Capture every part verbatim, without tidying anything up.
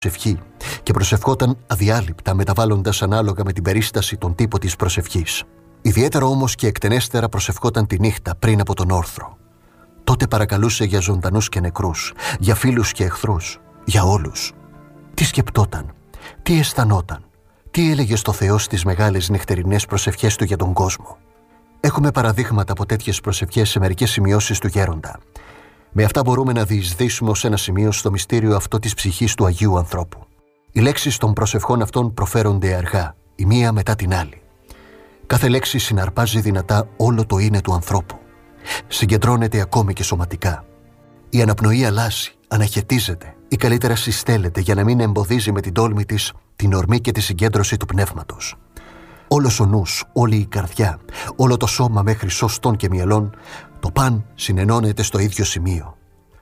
προσευχή και προσευχόταν αδιάλειπτα, μεταβάλλοντας ανάλογα με την περίσταση τον τύπο της προσευχής. Ιδιαίτερα όμως και εκτενέστερα προσευχόταν τη νύχτα πριν από τον όρθρο. Τότε παρακαλούσε για ζωντανούς και νεκρούς, για φίλους και εχθρούς, για όλους. Τι σκεπτόταν, τι αισθανόταν, τι έλεγε στο Θεό στις μεγάλες νυχτερινές προσευχές του για τον κόσμο. Έχουμε παραδείγματα από τέτοιες προσευχές σε μερικές σημειώσεις του Γέροντα. Με αυτά μπορούμε να διεισδύσουμε ως ένα σημείο στο μυστήριο αυτό της ψυχής του Αγίου ανθρώπου. Οι λέξεις των προσευχών αυτών προφέρονται αργά, η μία μετά την άλλη. Κάθε λέξη συναρπάζει δυνατά όλο το είναι του ανθρώπου. Συγκεντρώνεται ακόμη και σωματικά. Η αναπνοή αλλάζει, αναχαιτίζεται ή καλύτερα συστέλλεται για να μην εμποδίζει με την τόλμη της την ορμή και τη συγκέντρωση του πνεύματος. Όλος ο νους, όλη η καρδιά, όλο το σώμα μέχρι σώστων και μυαλών, το παν συνενώνεται στο ίδιο σημείο.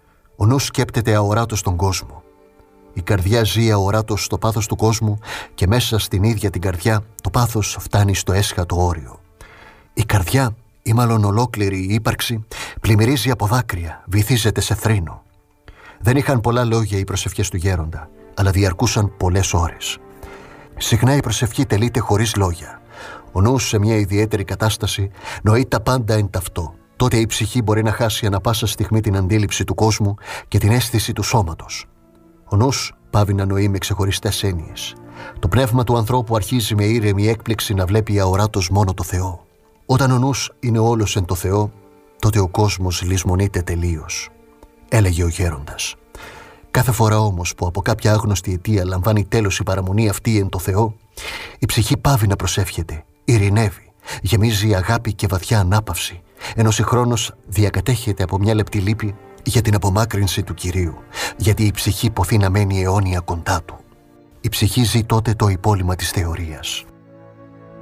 Ο νους σκέπτεται αοράτος τον κόσμο. Η καρδιά ζει αοράτος στο πάθος του κόσμου και μέσα στην ίδια την καρδιά το πάθος φτάνει στο έσχατο όριο. Η καρδιά, ή μάλλον ολόκληρη η ύπαρξη, πλημμυρίζει από δάκρυα, βυθίζεται σε θρήνο. Δεν είχαν πολλά λόγια οι προσευχές του Γέροντα, αλλά διαρκούσαν πολλές ώρες. Συχνά η προσευχή τελείται χωρίς λόγια. Ο νους σε μια ιδιαίτερη κατάσταση νοεί τα πάντα εν ταυτό. Τότε η ψυχή μπορεί να χάσει ανα πάσα στιγμή την αντίληψη του κόσμου και την αίσθηση του σώματος. Ο νους πάβει να νοεί με ξεχωριστές έννοιες. Το πνεύμα του ανθρώπου αρχίζει με ήρεμη έκπληξη να βλέπει αοράτος μόνο το Θεό. Όταν ο νους είναι όλος εν το Θεό, τότε ο κόσμος λησμονείται τελείως, έλεγε ο Γέροντας. Κάθε φορά όμως που από κάποια άγνωστη αιτία λαμβάνει τέλος η παραμονή αυτή εν το Θεό, η ψυχή πάβει να προσεύχεται, ειρηνεύει, γεμίζει αγάπη και βαθιά ανάπαυση, ενώ συγχρόνως διακατέχεται από μια λεπτή λύπη για την απομάκρυνση του Κυρίου, γιατί η ψυχή ποθεί να μένει αιώνια κοντά του. Η ψυχή ζει τότε το υπόλοιμα της θεωρίας.